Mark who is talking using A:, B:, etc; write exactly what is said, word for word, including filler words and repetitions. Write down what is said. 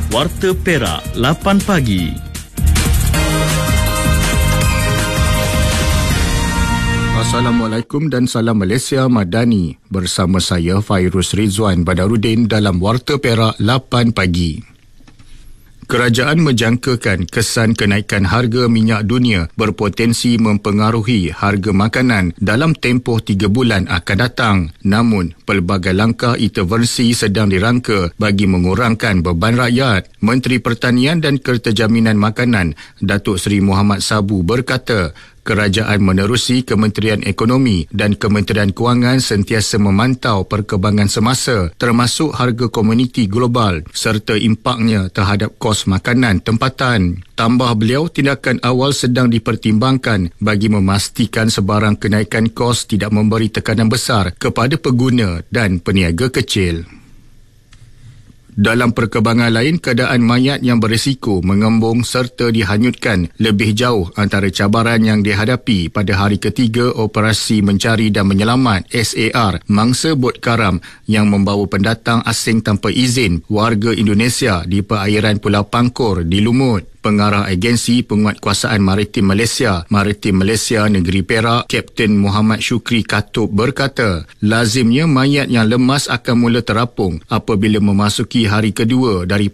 A: Warta Perak lapan pagi.
B: Assalamualaikum dan salam Malaysia Madani. Bersama saya Fairuz Rizwan Badarudin dalam Warta Perak lapan pagi. Kerajaan menjangkakan kesan kenaikan harga minyak dunia berpotensi mempengaruhi harga makanan dalam tempoh tiga bulan akan datang. Namun, pelbagai langkah intervensi sedang dirangka bagi mengurangkan beban rakyat. Menteri Pertanian dan Keterjaminan Makanan, Datuk Seri Muhammad Sabu berkata, kerajaan menerusi Kementerian Ekonomi dan Kementerian Kewangan sentiasa memantau perkembangan semasa termasuk harga komuniti global serta impaknya terhadap kos makanan tempatan. Tambah beliau, tindakan awal sedang dipertimbangkan bagi memastikan sebarang kenaikan kos tidak memberi tekanan besar kepada pengguna dan peniaga kecil. Dalam perkembangan lain, keadaan mayat yang berisiko mengembung serta dihanyutkan lebih jauh antara cabaran yang dihadapi pada hari ketiga Operasi Mencari dan Menyelamat S A R mangsa bot karam yang membawa pendatang asing tanpa izin warga Indonesia di perairan Pulau Pangkor di Lumut. Pengarah Agensi Penguatkuasaan Maritim Malaysia, Maritim Malaysia Negeri Perak, Kapten Muhammad Syukri Katup berkata, lazimnya mayat yang lemas akan mula terapung apabila memasuki hari kedua dari